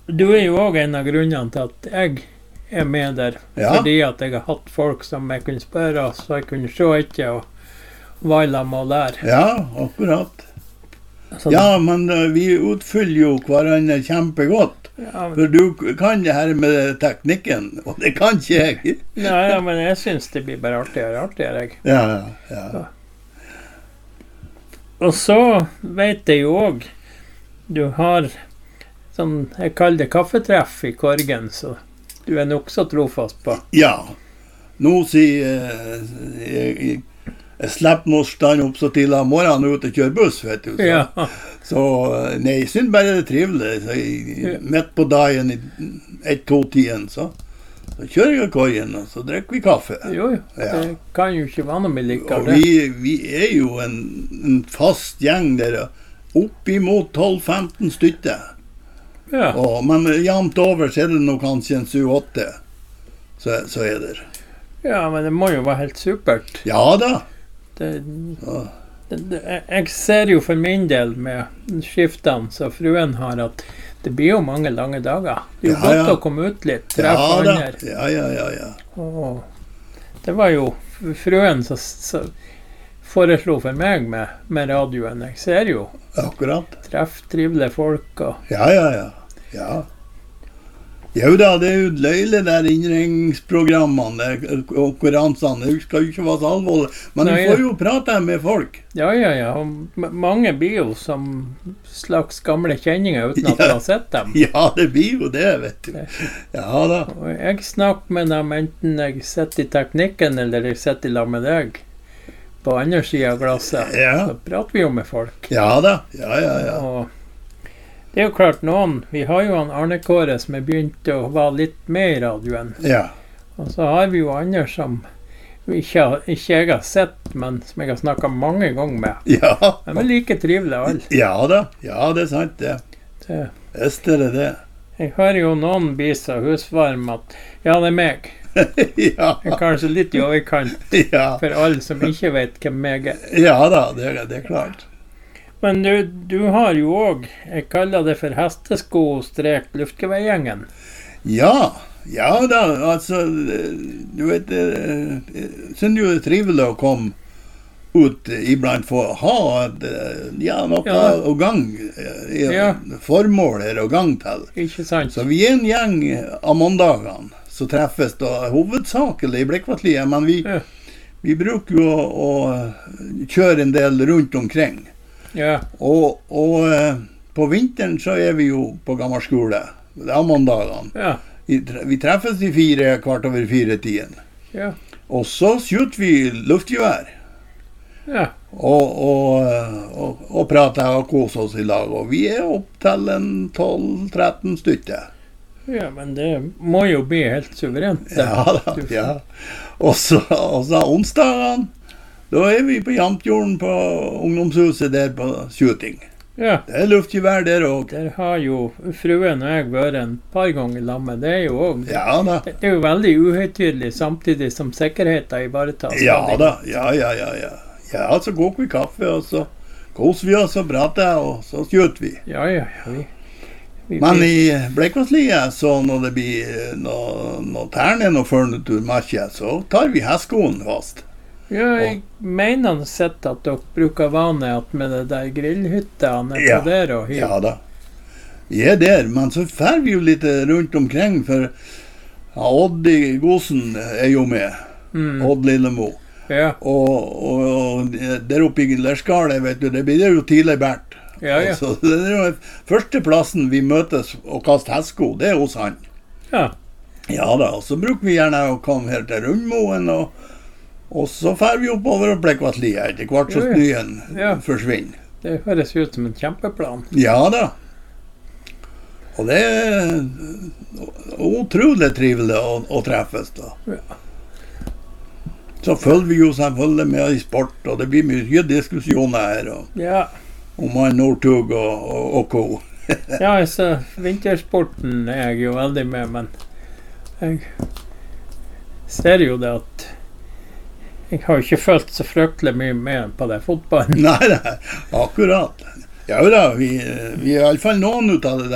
du jo også en av grunnene til at jeg med der. Ja. Fordi at jeg har hatt folk som jeg kunne spørre, så jeg kunne se etter og være sammen og lære. Ja, akkurat. Så, Ja, men vi utfyller jo hverandre kjempegodt. ja, For du kan det her med teknikken, og det kan ikke jeg. ja, men jeg synes det blir bare artigere og artigere, jeg. Ja. Og så vet jeg jo også, du har sånn, jeg kaller det kaffetreff i Korgen, så du nok så trofast på. Ja. Nå sier jeg slipper nå stand opp så tidlig om morgenen ut og kjøre buss, vet du. Så, Ja, så nei, jeg synes bare det er trivelig. Så midt på dagen i 1-2-tiden, så kjører jeg Korgen, og så drikker vi kaffe. jo, Ja. det kan jo ikke være noe med like Og det. vi er jo en fast gjeng der, opp imot 12-15 stykker. Ja, Men jevnt over så er det nok kanskje en 7-8, så er det. ja, men det må jo være helt supert. Ja da. Det, jeg ser jo for min del med skiftene så fruen har at det blir jo mange lange dager. Det er jo Ja, godt ja. å komme ut litt, treffe Ja da. andre. Ja. Og det var jo fruen som foreslo for meg med radioen. Jeg ser jo, Akkurat. treff trivelige folk og Ja. Jo da, det er jo løylig der innringningsprogrammene, konkurransene. Det skal jo ikke være så alvorlig. Men Nei, vi får jo prate med folk. ja. Og mange blir jo som slags gamle kjenninger uten at Ja. du har sett dem. Ja, det blir jo det, vet du. Ja da. Og jeg snakker med dem enten jeg sitter i teknikken eller jeg sitter i lag med deg på andre siden av glasset. Ja. Så prater vi jo med folk. Ja da. Ja. Og det er jo klart noen, vi har jo han Arne Kåre som er begynt å være litt med i radioen. Ja. Og så har vi jo andre som ikke jeg har sett, men som jeg har snakket mange ganger med. Ja. De er like trivelige alle. Ja da. Ja, det er sant det. Det- Visst er det det. Jeg har jo noen biser husvarm at, ja, det er meg. Ja. Jeg er kanskje litt i overkant Ja. for alle som ikke vet hvem meg er. Ja da, det er klart. Men du har jo også, jeg kaller det for hestesko-luftgeveigjengen. Ja da, altså, du vet, jeg synes jo det er trivelig å komme ut iblant for å ha noe Ja. å gang, Ja. formål her å gang til. Ikke sant? Så vi er en gjeng av mandagene som treffes da hovedsakelig i Blekkvatliet, men Ja. vi bruker jo å kjøre en del rundt omkring. Ja, Og på vinteren så er vi jo på gammel skole, det er mandagene. ja, Vi treffes i 4:15. ja, Og så skjuter vi luftgevær. ja. Og prater og koser oss i lag. Og vi er opp til en 12-13 stykker. Ja, men det må jo bli helt suverent. det. Ja da, ja. Og så onsdagene, da er vi på Jamtjorden på ungdomshuset der på Skjuting. Ja, Det er luftgevær der også. der har jo fruen og jeg vært en par ganger sammen. Det er jo også, Ja da. det er jo veldig uhøytidelig samtidig som sikkerheten ivaretas. Ja da, ja. Ja, så går vi kaffe, og så koser vi oss og prater, og så skjuter vi. Ja. Vi Men i Blekkvatliet, så når det blir noe terne, noe furniturmerke, så tar vi hestskoen fast. Ja, jeg mener han sett at dere bruker vane at med det der grillhytta nede Ja. der og hiv. Ja da. Vi er der, men så fer vi jo litt rundt omkring, for Odd i Gosen er jo med. Odd Lillemo. Ja, Og der oppe i Lerskalet, vet du, det blir jo tidlig bært. ja. Så det er jo første plassen vi møtes og kaster hestsko, det er hos han. Ja, Ja da, og så bruker vi gjerne å komme her til Rundmoen, og så fer vi oppover Blekkvatliet etter hvert så Ja. snøen Ja. forsvinner. det høres ut som en kjempeplan. Ja da. Og det er utrolig trivelig å treffes da. Ja. Så følger vi jo selvfølgelig med i sport, og det blir mye diskusjoner her Ja, om han Northug og co. ja, så vintersporten er jeg jo veldig med, men jeg ser jo det at jeg har jo ikke følt så fryktelig mye med på det fotballen. Nei, akkurat. Ja da, vi er i alle fall noen ut av det der.